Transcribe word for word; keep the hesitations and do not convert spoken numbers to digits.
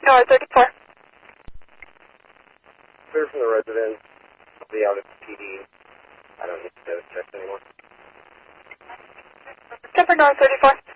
North thirty-four. Clear from the residence. I'll be out at the P D. I don't need to do this check anymore. Denver North thirty-four.